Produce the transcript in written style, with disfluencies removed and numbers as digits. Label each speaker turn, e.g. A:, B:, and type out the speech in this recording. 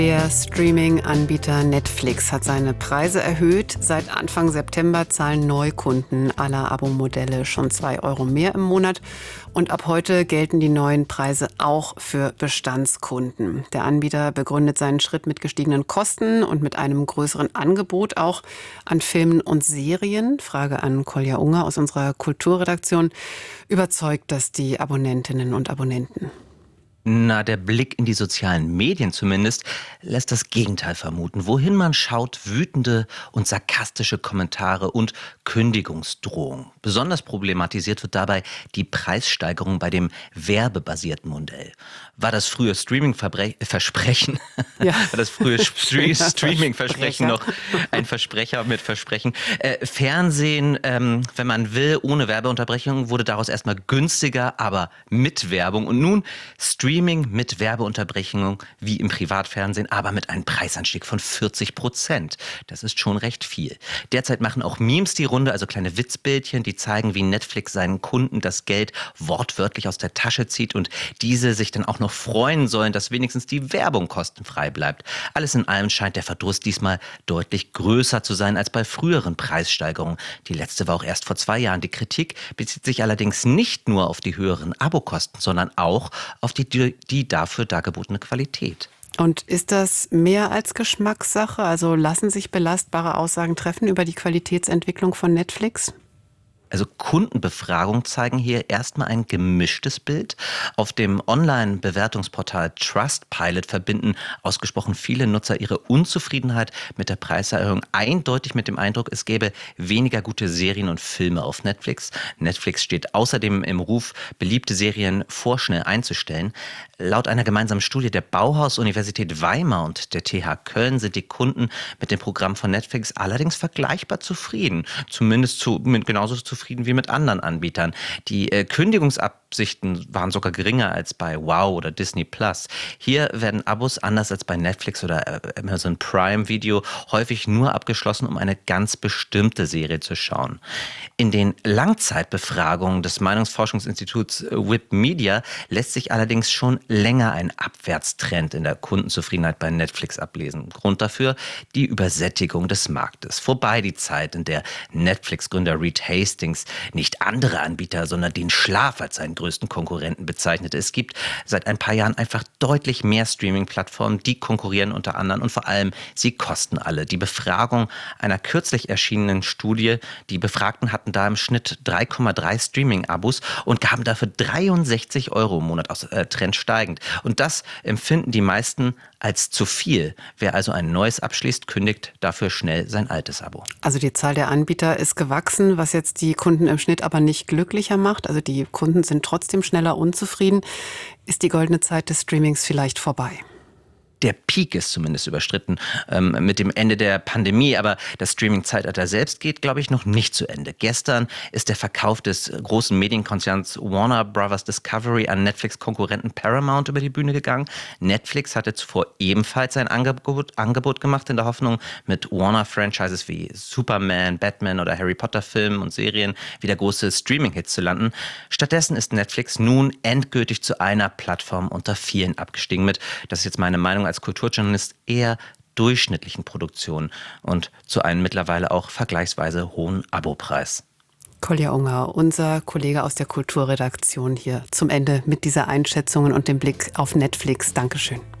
A: Der Streaming-Anbieter Netflix hat seine Preise erhöht. Seit Anfang September zahlen Neukunden aller Abo-Modelle schon 2 Euro mehr im Monat. Und ab heute gelten die neuen Preise auch für Bestandskunden. Der Anbieter begründet seinen Schritt mit gestiegenen Kosten und mit einem größeren Angebot auch an Filmen und Serien. Frage an Kolja Unger aus unserer Kulturredaktion. Überzeugt das die Abonnentinnen und Abonnenten?
B: Na, der Blick in die sozialen Medien zumindest lässt das Gegenteil vermuten. Wohin man schaut, wütende und sarkastische Kommentare und Kündigungsdrohungen. Besonders problematisiert wird dabei die Preissteigerung bei dem werbebasierten Modell. War das frühe Streaming-Versprechen
A: Ja.
B: war das frühe Streaming-Versprechen noch ein Versprecher mit Versprechen? Fernsehen, wenn man will, ohne Werbeunterbrechung, wurde daraus erstmal günstiger, aber mit Werbung. Und nun Streaming mit Werbeunterbrechung wie im Privatfernsehen, aber mit einem Preisanstieg von 40%. Das ist schon recht viel. Derzeit machen auch Memes die Runde, also kleine Witzbildchen, die zeigen, wie Netflix seinen Kunden das Geld wortwörtlich aus der Tasche zieht und diese sich dann auch noch freuen sollen, dass wenigstens die Werbung kostenfrei bleibt. Alles in allem scheint der Verdruss diesmal deutlich größer zu sein als bei früheren Preissteigerungen. Die letzte war auch erst vor 2 Jahren. Die Kritik bezieht sich allerdings nicht nur auf die höheren Abokosten, sondern auch auf die dafür dargebotene Qualität.
A: Und ist das mehr als Geschmackssache? Also lassen sich belastbare Aussagen treffen über die Qualitätsentwicklung von Netflix?
B: Also Kundenbefragungen zeigen hier erstmal ein gemischtes Bild. Auf dem Online-Bewertungsportal Trustpilot verbinden ausgesprochen viele Nutzer ihre Unzufriedenheit mit der Preiserhöhung eindeutig mit dem Eindruck, es gäbe weniger gute Serien und Filme auf Netflix. Netflix steht außerdem im Ruf, beliebte Serien vorschnell einzustellen. Laut einer gemeinsamen Studie der Bauhaus-Universität Weimar und der TH Köln sind die Kunden mit dem Programm von Netflix allerdings vergleichbar zufrieden. Zumindest genauso zufrieden wie mit anderen Anbietern. Die Kündigungsabsichten waren sogar geringer als bei Wow oder Disney Plus. Hier werden Abos anders als bei Netflix oder Amazon Prime Video häufig nur abgeschlossen, um eine ganz bestimmte Serie zu schauen. In den Langzeitbefragungen des Meinungsforschungsinstituts WIP Media lässt sich allerdings schon länger ein Abwärtstrend in der Kundenzufriedenheit bei Netflix ablesen. Grund dafür die Übersättigung des Marktes. Vorbei die Zeit, in der Netflix-Gründer Reed Hastings nicht andere Anbieter, sondern den Schlaf als seinen größten Konkurrenten bezeichnete. Es gibt seit ein paar Jahren einfach deutlich mehr Streaming-Plattformen, die konkurrieren unter anderem und vor allem, sie kosten alle. Die Befragung einer kürzlich erschienenen Studie, die Befragten hatten da im Schnitt 3,3 Streaming-Abos und gaben dafür 63 Euro im Monat aus, Trend steigend. Und das empfinden die meisten als zu viel. Wer also ein neues abschließt, kündigt dafür schnell sein altes Abo.
A: Also die Zahl der Anbieter ist gewachsen, was jetzt die Kunden im Schnitt aber nicht glücklicher macht. Also die Kunden sind trotzdem schneller unzufrieden. Ist die goldene Zeit des Streamings vielleicht vorbei?
B: Der Peak ist zumindest überstritten mit dem Ende der Pandemie, aber das Streaming-Zeitalter selbst geht, glaube ich, noch nicht zu Ende. Gestern ist der Verkauf des großen Medienkonzerns Warner Bros. Discovery an Netflix-Konkurrenten Paramount über die Bühne gegangen. Netflix hatte zuvor ebenfalls ein Angebot gemacht in der Hoffnung, mit Warner-Franchises wie Superman, Batman oder Harry Potter-Filmen und Serien wieder große Streaming-Hits zu landen. Stattdessen ist Netflix nun endgültig zu einer Plattform unter vielen abgestiegen mit, das ist jetzt meine Meinung als Kulturjournalist, eher durchschnittlichen Produktionen und zu einem mittlerweile auch vergleichsweise hohen Abopreis.
A: Kolja Unger, unser Kollege aus der Kulturredaktion hier zum Ende mit dieser Einschätzungen und dem Blick auf Netflix. Dankeschön.